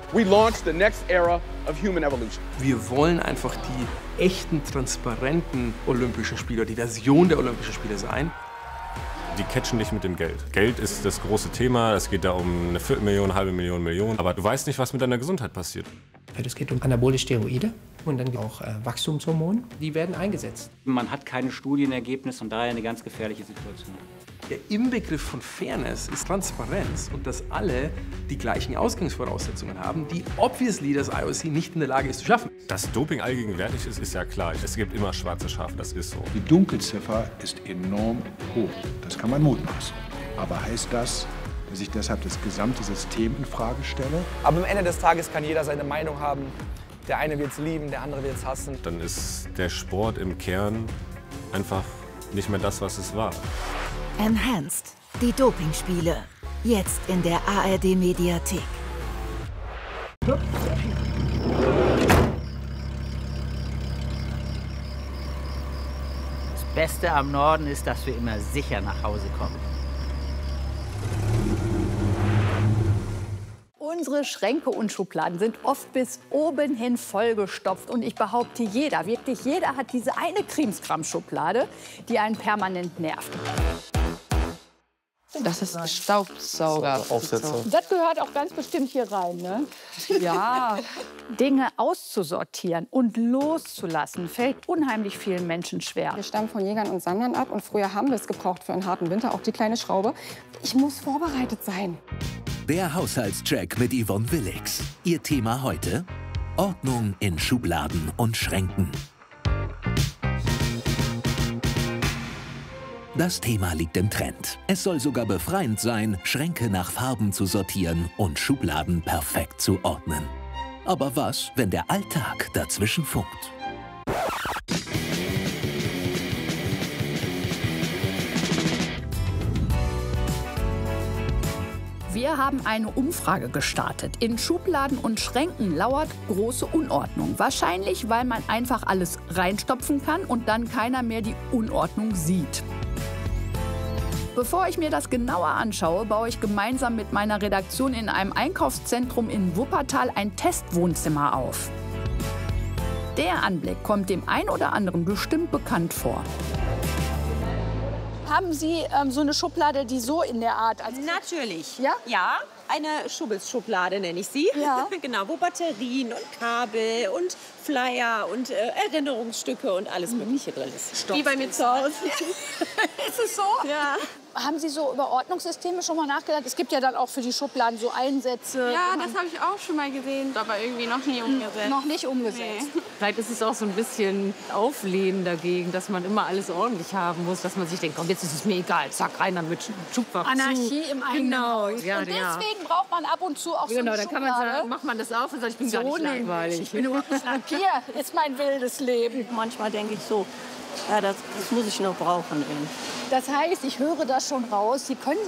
we launch the next era of human evolution. Wir wollen einfach die echten, transparenten Olympischen Spiele, die Version der Olympischen Spiele sein. Die catchen nicht mit dem Geld. Geld ist das große Thema, es geht da um eine Viertelmillion, halbe Million, Million. Aber du weißt nicht, was mit deiner Gesundheit passiert. Es geht um anabolische Steroide und dann auch Wachstumshormone. Die werden eingesetzt. Man hat keine Studienergebnisse und daher eine ganz gefährliche Situation. Der Inbegriff von Fairness ist Transparenz und dass alle die gleichen Ausgangsvoraussetzungen haben, die obviously das IOC nicht in der Lage ist zu schaffen. Dass Doping allgegenwärtig ist, ist ja klar. Es gibt immer schwarze Schafe, das ist so. Die Dunkelziffer ist enorm hoch. Das kann man mutmaßen. Aber heißt das, dass ich deshalb das gesamte System in Frage stelle? Aber am Ende des Tages kann jeder seine Meinung haben. Der eine wird es lieben, der andere wird es hassen. Dann ist der Sport im Kern einfach nicht mehr das, was es war. Enhanced, die Dopingspiele. Jetzt in der ARD-Mediathek. Das Beste am Norden ist, dass wir immer sicher nach Hause kommen. Unsere Schränke und Schubladen sind oft bis oben hin vollgestopft. Und ich behaupte, jeder, wirklich jeder hat diese eine Krimskram-Schublade, die einen permanent nervt. Das ist ein Staubsauger. Das gehört auch ganz bestimmt hier rein, ne? Ja. Dinge auszusortieren und loszulassen, fällt unheimlich vielen Menschen schwer. Wir stammen von Jägern und Sammlern ab und früher haben wir es gebraucht für einen harten Winter, auch die kleine Schraube. Ich muss vorbereitet sein. Der Haushaltscheck mit Yvonne Willix. Ihr Thema heute? Ordnung in Schubladen und Schränken. Das Thema liegt im Trend. Es soll sogar befreiend sein, Schränke nach Farben zu sortieren und Schubladen perfekt zu ordnen. Aber was, wenn der Alltag dazwischen funkt? Wir haben eine Umfrage gestartet. In Schubladen und Schränken lauert große Unordnung. Wahrscheinlich, weil man einfach alles reinstopfen kann und dann keiner mehr die Unordnung sieht. Bevor ich mir das genauer anschaue, baue ich gemeinsam mit meiner Redaktion in einem Einkaufszentrum in Wuppertal ein Testwohnzimmer auf. Der Anblick kommt dem einen oder anderen bestimmt bekannt vor. Haben Sie so eine Schublade, die so in der Art... Natürlich. Ja? Ja, eine Schubbelsschublade nenne ich sie. Ja. Genau, wo Batterien und Kabel und Flyer und Erinnerungsstücke und alles Mögliche drin ist. Stoff. Wie bei mir zu Hause. Ist es so? Ja. Haben Sie so über Ordnungssysteme schon mal nachgedacht? Es gibt ja dann auch für die Schubladen so Einsätze. Ja, das habe ich auch schon mal gesehen, aber irgendwie noch nie umgesetzt. Noch nicht umgesetzt. Nee. Vielleicht ist es auch so ein bisschen Auflehnen dagegen, dass man immer alles ordentlich haben muss, dass man sich denkt, komm, jetzt ist es mir egal, zack, rein damit, Schubfach Anarchie zu. im eigenen Genau. Haus. Ja, und deswegen braucht man ab und zu auch so genau, eine dann kann Schublade. man sagen, macht man das auf und sagt, ich bin gar nicht langweilig. Ich bin überhaupt nicht langweilig. Hier ist mein wildes Leben. Manchmal denke ich so, ja, das muss ich noch brauchen. Das heißt, ich höre das schon raus, Sie können